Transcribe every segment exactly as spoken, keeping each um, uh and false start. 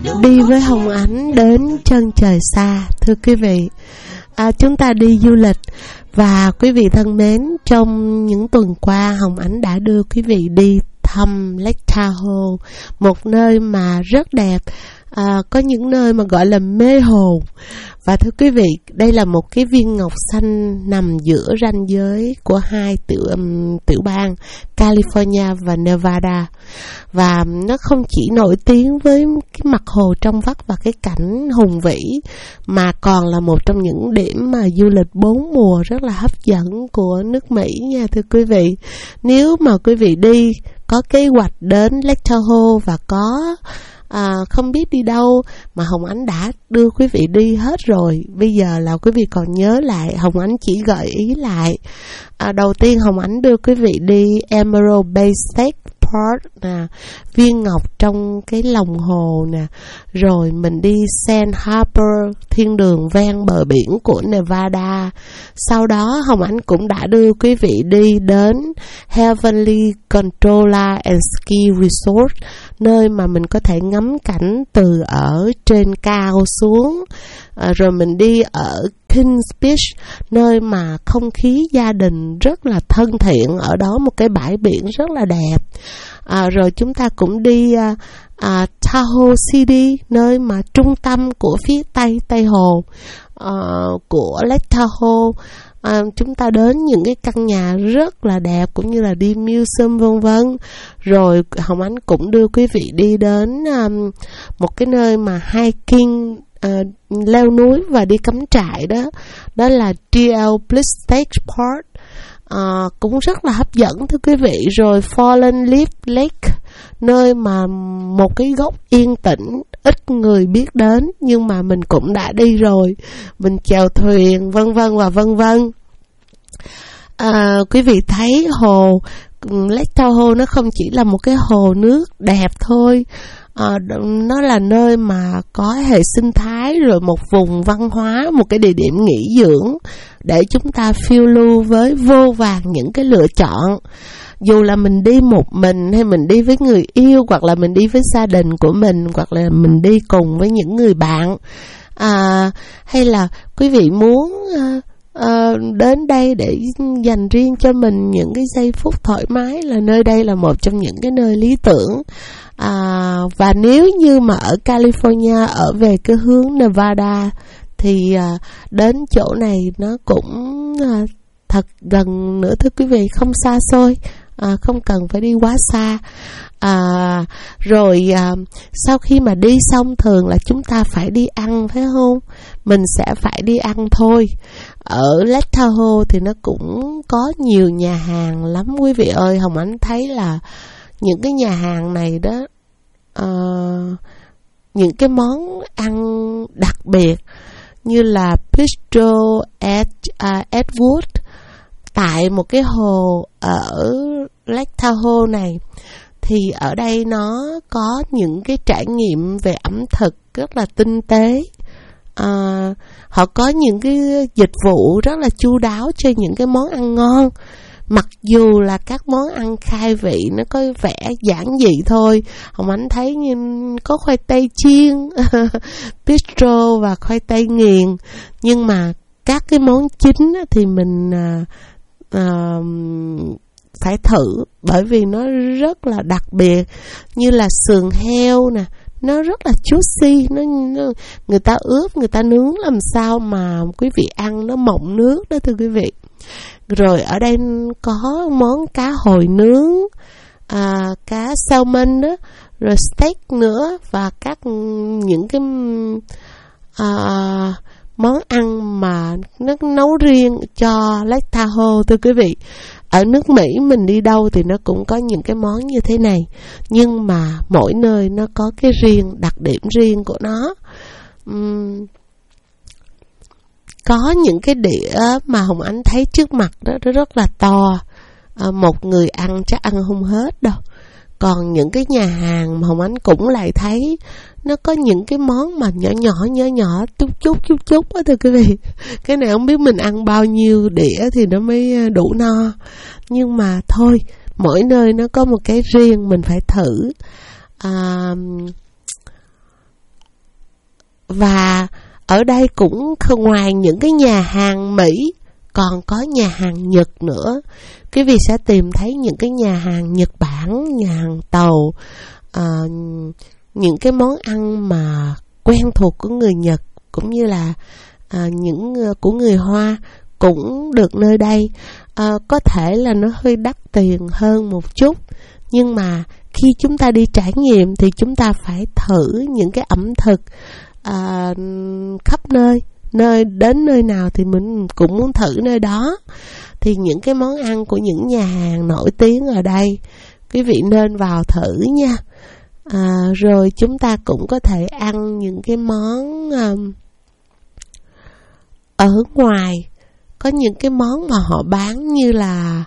Đi với Hồng Ánh đến chân trời xa. Thưa quý vị, à, chúng ta đi du lịch. Và quý vị thân mến, trong những tuần qua Hồng Ánh đã đưa quý vị đi thăm Lake Tahoe, một nơi mà rất đẹp. À, có những nơi mà gọi là mê hồn. Và thưa quý vị, đây là một cái viên ngọc xanh nằm giữa ranh giới của hai tiểu, um, tiểu bang California và Nevada. Và nó không chỉ nổi tiếng với cái mặt hồ trong vắt và cái cảnh hùng vĩ, mà còn là một trong những điểm mà du lịch bốn mùa rất là hấp dẫn của nước Mỹ nha thưa quý vị. Nếu mà quý vị đi có kế hoạch đến Lake Tahoe và có À, không biết đi đâu mà Hồng Ánh đã đưa quý vị đi hết rồi. Bây giờ là quý vị còn nhớ lại, Hồng Ánh chỉ gợi ý lại. à, Đầu tiên Hồng Ánh đưa quý vị đi Emerald Bay State Park nè, viên ngọc trong cái lòng hồ nè. Rồi mình đi Sand Harbor, thiên đường ven bờ biển của Nevada. Sau đó Hồng Ánh cũng đã đưa quý vị đi đến Heavenly Gondola and Ski Resort, nơi mà mình có thể ngắm cảnh từ ở trên cao xuống. à, Rồi mình đi ở Kings Beach, nơi mà không khí gia đình rất là thân thiện. Ở đó một cái bãi biển rất là đẹp. à, Rồi chúng ta cũng đi à, à, Tahoe City, nơi mà trung tâm của phía tây Tây Hồ à, của Lake Tahoe. À, chúng ta đến những cái căn nhà rất là đẹp, cũng như là đi museum vân vân. Rồi Hồng Ánh cũng đưa quý vị đi đến um, một cái nơi mà hiking, uh, leo núi và đi cắm trại đó, đó là đê lờ Bliss State Park. Uh, cũng rất là hấp dẫn thưa quý vị. Rồi Fallen Leaf Lake, nơi mà một cái góc yên tĩnh ít người biết đến, nhưng mà mình cũng đã đi rồi. Mình chèo thuyền vân vân và vân vân. À, quý vị thấy hồ Lake Tahoe nó không chỉ là một cái hồ nước đẹp thôi. À, nó là nơi mà có hệ sinh thái, rồi một vùng văn hóa, một cái địa điểm nghỉ dưỡng để chúng ta phiêu lưu với vô vàn những cái lựa chọn. Dù là mình đi một mình, hay mình đi với người yêu, hoặc là mình đi với gia đình của mình, hoặc là mình đi cùng với những người bạn, à, hay là quý vị muốn uh, uh, đến đây để dành riêng cho mình những cái giây phút thoải mái, là nơi đây là một trong những cái nơi lý tưởng. À, và nếu như mà ở California ở về cái hướng Nevada thì à, đến chỗ này nó cũng à, thật gần nữa thưa quý vị, không xa xôi, à, không cần phải đi quá xa. À, rồi à, sau khi mà đi xong thường là chúng ta phải đi ăn, phải không? Mình sẽ phải đi ăn thôi. Ở Lake Tahoe thì nó cũng có nhiều nhà hàng lắm quý vị ơi. Hồng Ánh thấy là những cái nhà hàng này đó, uh, những cái món ăn đặc biệt như là Bistro at uh, Edgewood tại một cái hồ ở Lake Tahoe này, thì ở đây nó có những cái trải nghiệm về ẩm thực rất là tinh tế. À, họ có những cái dịch vụ rất là chu đáo cho những cái món ăn ngon. Mặc dù là các món ăn khai vị nó có vẻ giản dị thôi. Hồng Ánh thấy như có khoai tây chiên, bistro và khoai tây nghiền. Nhưng mà các cái món chính thì mình à, à, phải thử, bởi vì nó rất là đặc biệt. Như là sườn heo nè, nó rất là juicy, nó, nó người ta ướp, người ta nướng làm sao mà quý vị ăn nó mọng nước đó thưa quý vị. Rồi ở đây có món cá hồi nướng, à, cá salmon đó, rồi steak nữa, và các những cái à, món ăn mà nó nấu riêng cho Lake Tahoe thưa quý vị. Ở nước Mỹ mình đi đâu thì nó cũng có những cái món như thế này, nhưng mà mỗi nơi nó có cái riêng, đặc điểm riêng của nó. Uhm, có những cái đĩa mà Hồng Ánh thấy trước mặt đó, nó rất là to, à, một người ăn chắc ăn không hết đâu. Còn những cái nhà hàng mà Hồng Ánh cũng lại thấy nó có những cái món mà nhỏ nhỏ nhỏ nhỏ chút chút chút chút đó thưa quý vị. Cái này không biết mình ăn bao nhiêu đĩa thì nó mới đủ no. Nhưng mà thôi, mỗi nơi nó có một cái riêng, mình phải thử. À, Và ở đây cũng ngoài những cái nhà hàng Mỹ, còn có nhà hàng Nhật nữa. Quý vị sẽ tìm thấy những cái nhà hàng Nhật Bản, nhà hàng Tàu, à, những cái món ăn mà quen thuộc của người Nhật, cũng như là à, những của người Hoa cũng được nơi đây. À, có thể là nó hơi đắt tiền hơn một chút, nhưng mà khi chúng ta đi trải nghiệm thì chúng ta phải thử những cái ẩm thực à, khắp nơi. Nơi đến nơi nào thì mình cũng muốn thử nơi đó. Thì những cái món ăn của những nhà hàng nổi tiếng ở đây, quý vị nên vào thử nha. À, rồi chúng ta cũng có thể ăn những cái món um, ở ngoài. Có những cái món mà họ bán như là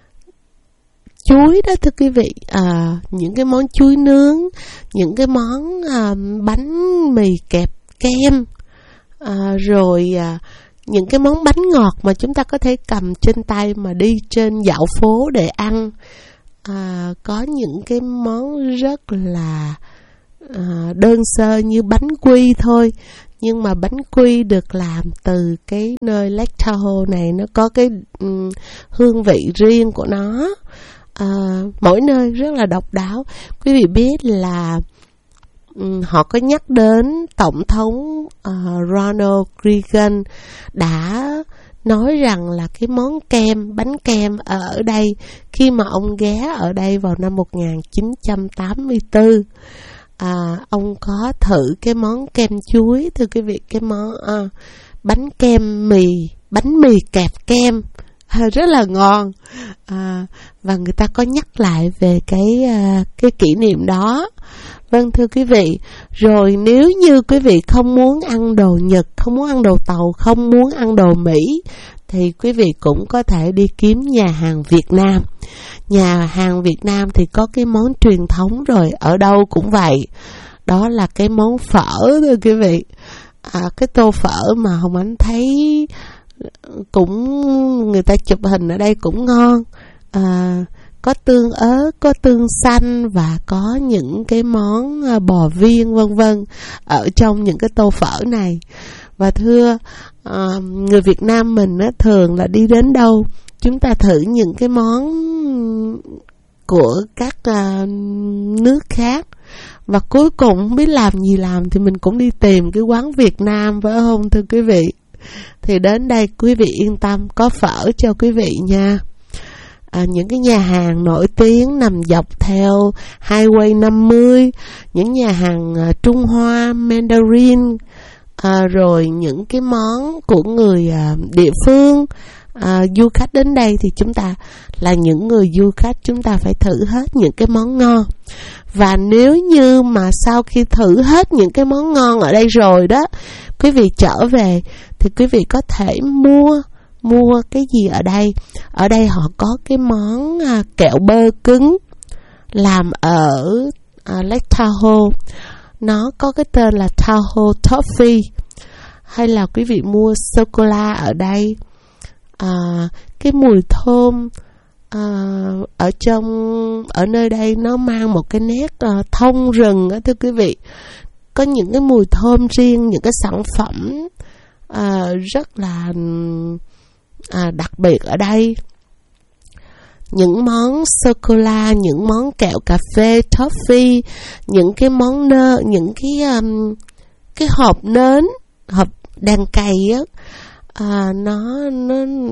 chuối đó thưa quý vị, à, những cái món chuối nướng, những cái món à, bánh mì kẹp kem, à, rồi à, những cái món bánh ngọt mà chúng ta có thể cầm trên tay mà đi trên dạo phố để ăn. À, có những cái món rất là à, đơn sơ như bánh quy thôi, nhưng mà bánh quy được làm từ cái nơi Lake Tahoe này, nó có cái um, hương vị riêng của nó. À, mỗi nơi rất là độc đáo. Quý vị biết là um, họ có nhắc đến Tổng thống uh, Ronald Reagan đã nói rằng là cái món kem, bánh kem ở đây, khi mà ông ghé ở đây vào năm một nghìn chín trăm tám mươi tư, à, ông có thử cái món kem chuối, thưa quý vị, cái món à, bánh kem mì, bánh mì kẹp kem, à, rất là ngon. À, và người ta có nhắc lại về cái à, cái kỷ niệm đó. Vâng thưa quý vị, rồi nếu như quý vị không muốn ăn đồ Nhật, không muốn ăn đồ Tàu, không muốn ăn đồ Mỹ, thì quý vị cũng có thể đi kiếm nhà hàng Việt Nam. Nhà hàng Việt Nam thì có cái món truyền thống rồi, ở đâu cũng vậy. Đó là cái món phở thưa quý vị. À, cái tô phở mà Hồng Ánh thấy cũng người ta chụp hình ở đây cũng ngon. À, có tương ớt, có tương xanh và có những cái món bò viên vân vân ở trong những cái tô phở này. Và thưa uh, người Việt Nam mình á, thường là đi đến đâu chúng ta thử những cái món của các uh, nước khác, và cuối cùng không biết làm gì làm thì mình cũng đi tìm cái quán Việt Nam, phải không thưa quý vị? Thì đến đây quý vị yên tâm, có phở cho quý vị nha. À, những cái nhà hàng nổi tiếng nằm dọc theo Highway năm mươi, những nhà hàng uh, Trung Hoa, Mandarin, à, rồi những cái món của người uh, địa phương. À, du khách đến đây thì chúng ta là những người du khách, chúng ta phải thử hết những cái món ngon. Và nếu như mà sau khi thử hết những cái món ngon ở đây rồi đó, quý vị trở về thì quý vị có thể mua mua cái gì ở đây. Ở đây họ có cái món à, kẹo bơ cứng làm ở à, Lake Tahoe. Nó có cái tên là Tahoe Toffee. Hay là quý vị mua sô-cô-la ở đây. À, cái mùi thơm à, ở trong ở nơi đây nó mang một cái nét à, thông rừng đó thưa quý vị. Có những cái mùi thơm riêng, những cái sản phẩm à, rất là à, đặc biệt ở đây. Những món sô-cô-la, những món kẹo cà phê, toffee, những cái món nơ, những cái um, cái hộp nến, hộp đàn cày á, à, nó nó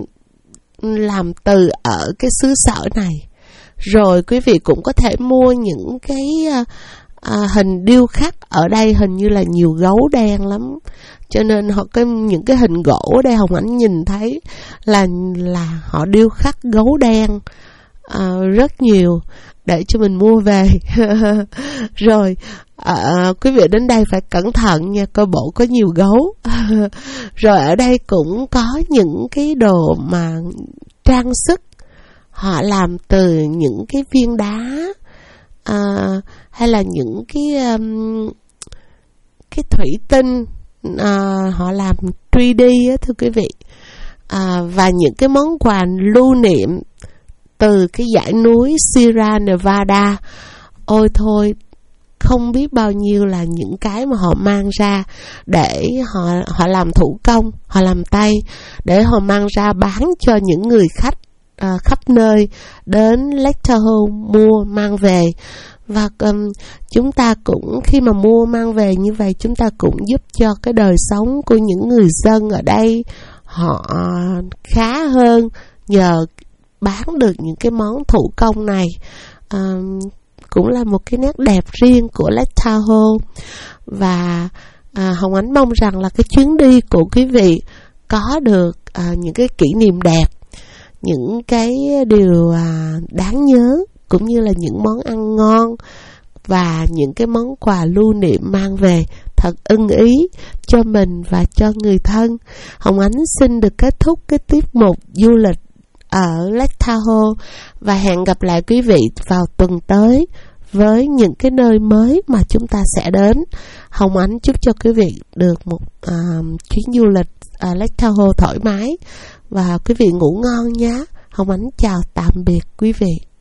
làm từ ở cái xứ sở này. Rồi quý vị cũng có thể mua những cái à, hình điêu khắc ở đây, hình như là nhiều gấu đen lắm, cho nên họ cái những cái hình gỗ ở đây Hồng Ánh nhìn thấy là là họ điêu khắc gấu đen à, rất nhiều để cho mình mua về. Rồi à, quý vị đến đây phải cẩn thận nha, coi bộ có nhiều gấu. Rồi ở đây cũng có những cái đồ mà trang sức họ làm từ những cái viên đá à, hay là những cái um, cái thủy tinh à, họ làm ba D á, thưa quý vị. À, và những cái món quà lưu niệm từ cái dãy núi Sierra Nevada. Ôi thôi, không biết bao nhiêu là những cái mà họ mang ra để họ họ làm thủ công, họ làm tay để họ mang ra bán cho những người khách uh, khắp nơi đến Lake Tahoe mua mang về. Và um, chúng ta cũng khi mà mua mang về như vậy, chúng ta cũng giúp cho cái đời sống của những người dân ở đây họ khá hơn nhờ bán được những cái món thủ công này. Um, cũng là một cái nét đẹp riêng của Lake Tahoe. Và à, Hồng Ánh mong rằng là cái chuyến đi của quý vị có được à, những cái kỷ niệm đẹp, những cái điều à, đáng nhớ, cũng như là những món ăn ngon và những cái món quà lưu niệm mang về thật ưng ý cho mình và cho người thân. Hồng Ánh xin được kết thúc cái tiết mục du lịch ở Lake Tahoe và hẹn gặp lại quý vị vào tuần tới với những cái nơi mới mà chúng ta sẽ đến. Hồng Ánh chúc cho quý vị được một uh, chuyến du lịch uh, Lake Tahoe thoải mái và quý vị ngủ ngon nhé. Hồng Ánh chào tạm biệt quý vị.